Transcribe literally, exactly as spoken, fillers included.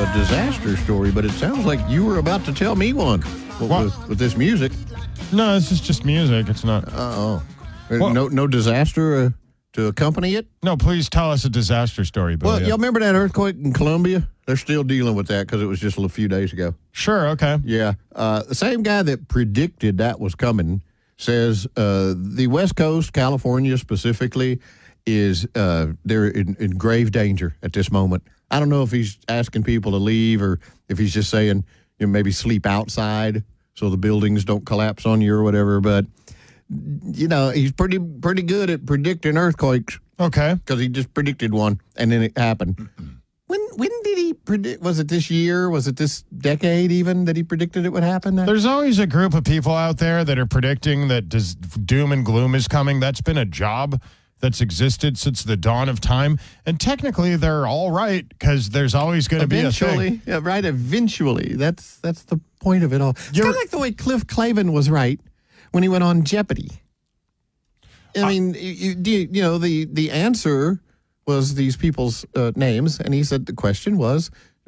a disaster story, but it sounds like you were about to tell me one with, What? with, with this music. No, this is just music. It's not. Uh-oh. Well- no, no disaster uh, to accompany it? No, please tell us a disaster story, Bill. Well, y'all remember that earthquake in Colombia? They're still dealing with that because it was just a few days ago. Sure, okay. Yeah. Uh, the same guy that predicted that was coming says uh, the West Coast, California specifically, is uh, they're in, in grave danger at this moment. I don't know if he's asking people to leave or if he's just saying, you know, maybe sleep outside so the buildings don't collapse on you or whatever. But, you know, he's pretty pretty good at predicting earthquakes Okay. because he just predicted one and then it happened. When when did he predict? Was it this year? Was it this decade even that he predicted it would happen? There's always a group of people out there that are predicting that does, doom and gloom is coming. That's been a job that's existed since the dawn of time. And technically, they're all right because there's always going to be a Eventually, thing. yeah, right. Eventually, that's that's the point of it all. It's You're- kind of like the way Cliff Clavin was right when he went on Jeopardy. I Uh, mean, you, you, you know, the the answer was these people's uh, names, and he said the question was